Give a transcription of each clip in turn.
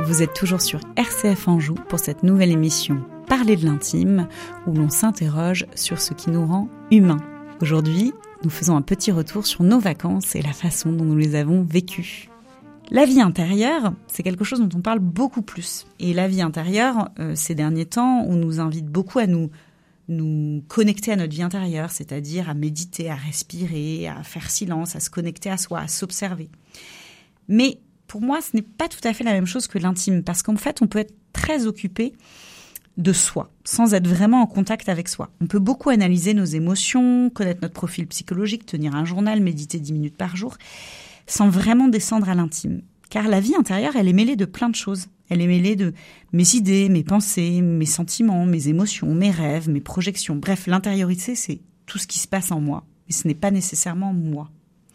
Vous êtes toujours sur RCF Anjou pour cette nouvelle émission Parler de l'intime, où l'on s'interroge sur ce qui nous rend humains. Aujourd'hui, nous faisons un petit retour sur nos vacances et la façon dont nous les avons vécues. La vie intérieure, c'est quelque chose dont on parle beaucoup plus. Et la vie intérieure, ces derniers temps, on nous invite beaucoup à nous connecter à notre vie intérieure, c'est-à-dire à méditer, à respirer, à faire silence, à se connecter à soi, à s'observer. Mais pour moi, ce n'est pas tout à fait la même chose que l'intime, parce qu'en fait, on peut être très occupé de soi, sans être vraiment en contact avec soi. On peut beaucoup analyser nos émotions, connaître notre profil psychologique, tenir un journal, méditer 10 minutes par jour, sans vraiment descendre à l'intime. Car la vie intérieure, elle est mêlée de plein de choses. Elle est mêlée de mes idées, mes pensées, mes sentiments, mes émotions, mes rêves, mes projections. Bref, l'intériorité, c'est tout ce qui se passe en moi, mais ce n'est pas nécessairement moi.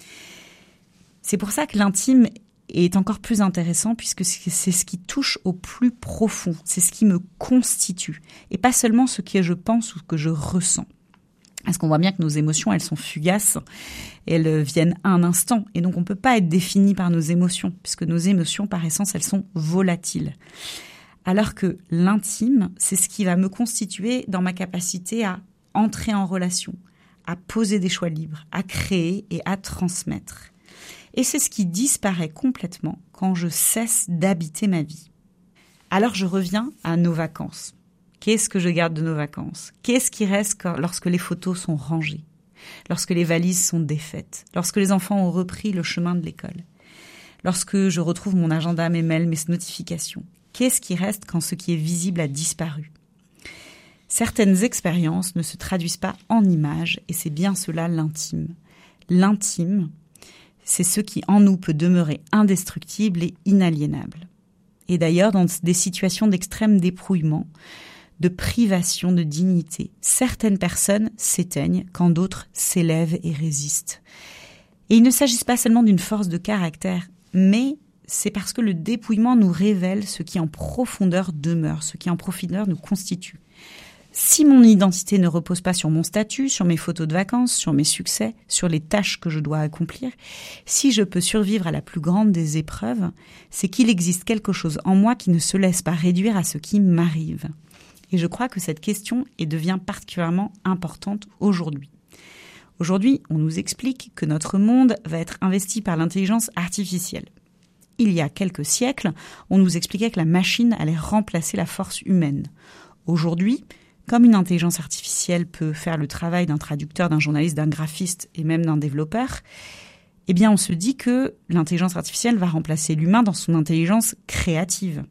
C'est pour ça que l'intime est encore plus intéressant, puisque c'est ce qui touche au plus profond, c'est ce qui me constitue, et pas seulement ce que je pense ou ce que je ressens. Parce qu'on voit bien que nos émotions, elles sont fugaces, elles viennent à un instant, et donc on ne peut pas être défini par nos émotions, puisque nos émotions, par essence, elles sont volatiles. Alors que l'intime, c'est ce qui va me constituer dans ma capacité à entrer en relation, à poser des choix libres, à créer et à transmettre. Et c'est ce qui disparaît complètement quand je cesse d'habiter ma vie. Alors je reviens à nos vacances. Qu'est-ce que je garde de nos vacances ? Qu'est-ce qui reste lorsque les photos sont rangées ? Lorsque les valises sont défaites ? Lorsque les enfants ont repris le chemin de l'école ? Lorsque je retrouve mon agenda, mes mails, mes notifications ? Qu'est-ce qui reste quand ce qui est visible a disparu ? Certaines expériences ne se traduisent pas en images, et c'est bien cela l'intime. L'intime, c'est ce qui en nous peut demeurer indestructible et inaliénable. Et d'ailleurs, dans des situations d'extrême dépouillement, de privation de dignité, certaines personnes s'éteignent quand d'autres s'élèvent et résistent. Et il ne s'agit pas seulement d'une force de caractère, mais c'est parce que le dépouillement nous révèle ce qui en profondeur demeure, ce qui en profondeur nous constitue. Si mon identité ne repose pas sur mon statut, sur mes photos de vacances, sur mes succès, sur les tâches que je dois accomplir, si je peux survivre à la plus grande des épreuves, c'est qu'il existe quelque chose en moi qui ne se laisse pas réduire à ce qui m'arrive. Et je crois que cette question devient particulièrement importante aujourd'hui. Aujourd'hui, on nous explique que notre monde va être investi par l'intelligence artificielle. Il y a quelques siècles, on nous expliquait que la machine allait remplacer la force humaine. Aujourd'hui, comme une intelligence artificielle peut faire le travail d'un traducteur, d'un journaliste, d'un graphiste et même d'un développeur, eh bien on se dit que l'intelligence artificielle va remplacer l'humain dans son intelligence créative.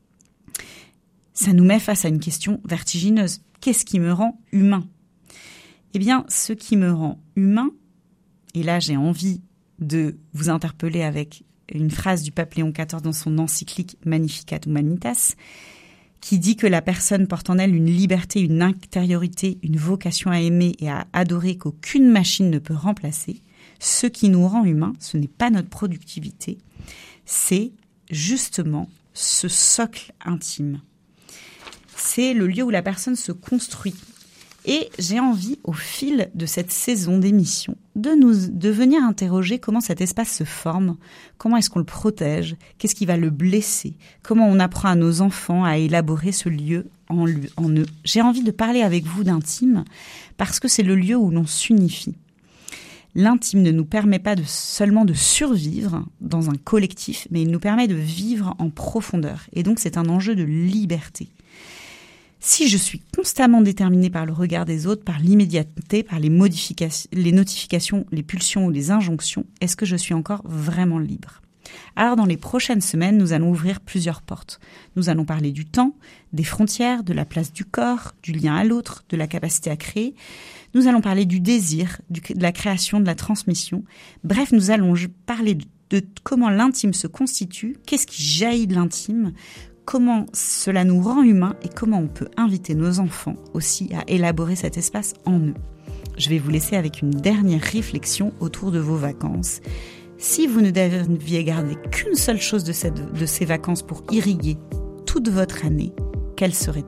Ça nous met face à une question vertigineuse. Qu'est-ce qui me rend humain ? Eh bien, ce qui me rend humain, et là j'ai envie de vous interpeller avec une phrase du pape Léon XIV dans son encyclique Magnificat Humanitas, qui dit que la personne porte en elle une liberté, une intériorité, une vocation à aimer et à adorer qu'aucune machine ne peut remplacer. Ce qui nous rend humains, ce n'est pas notre productivité, c'est justement ce socle intime. C'est le lieu où la personne se construit. Et j'ai envie, au fil de cette saison d'émission, de venir interroger comment cet espace se forme, comment est-ce qu'on le protège, qu'est-ce qui va le blesser, comment on apprend à nos enfants à élaborer ce lieu en eux. J'ai envie de parler avec vous d'intime parce que c'est le lieu où l'on s'unifie. L'intime ne nous permet pas seulement de survivre dans un collectif, mais il nous permet de vivre en profondeur. Et donc c'est un enjeu de liberté. Si je suis constamment déterminée par le regard des autres, par l'immédiateté, par les notifications, les pulsions ou les injonctions, est-ce que je suis encore vraiment libre ? Alors dans les prochaines semaines, nous allons ouvrir plusieurs portes. Nous allons parler du temps, des frontières, de la place du corps, du lien à l'autre, de la capacité à créer. Nous allons parler du désir, de la création, de la transmission. Bref, nous allons parler de comment l'intime se constitue, qu'est-ce qui jaillit de l'intime, comment cela nous rend humains et comment on peut inviter nos enfants aussi à élaborer cet espace en eux. Je vais vous laisser avec une dernière réflexion autour de vos vacances. Si vous ne deviez garder qu'une seule chose de ces vacances pour irriguer toute votre année, quelle serait-elle ?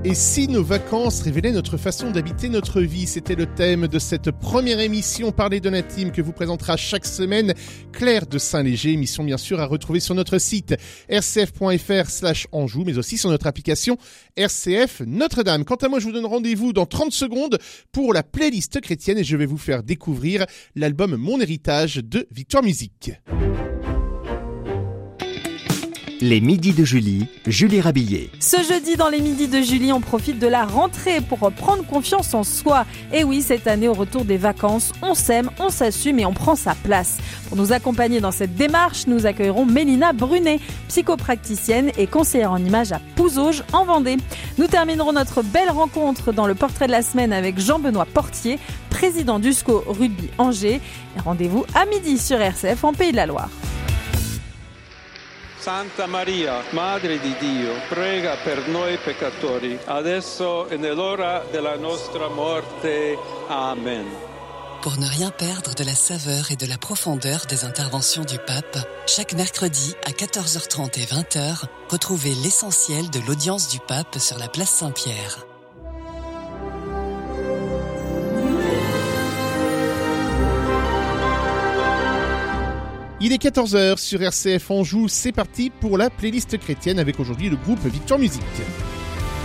Et si nos vacances révélaient notre façon d'habiter notre vie, c'était le thème de cette première émission Parler de l'intime que vous présentera chaque semaine Claire de Saint-Léger, émission bien sûr à retrouver sur notre site rcf.fr/Anjou, mais aussi sur notre application RCF Notre-Dame. Quant à moi, je vous donne rendez-vous dans 30 secondes pour la playlist chrétienne et je vais vous faire découvrir l'album Mon Héritage de Victoire Musique. Les midis de Julie, Julie Rabillet. Ce jeudi, dans les midis de Julie, on profite de la rentrée pour prendre confiance en soi. Et oui, cette année, au retour des vacances, on s'aime, on s'assume et on prend sa place. Pour nous accompagner dans cette démarche, nous accueillerons Mélina Brunet, psychopraticienne et conseillère en images à Pouzauges, en Vendée. Nous terminerons notre belle rencontre dans le portrait de la semaine avec Jean-Benoît Portier, président du SCO Rugby Angers. Et rendez-vous à midi sur RCF en Pays de la Loire. Santa Maria, Madre di Dio, prega per noi peccatori, adesso e nell'ora della nostra morte. Amen. Pour ne rien perdre de la saveur et de la profondeur des interventions du pape, chaque mercredi à 14h30 et 20h, retrouvez l'essentiel de l'audience du pape sur la place Saint-Pierre. Il est 14h sur RCF Anjou, c'est parti pour la playlist chrétienne avec aujourd'hui le groupe Victoire Musique.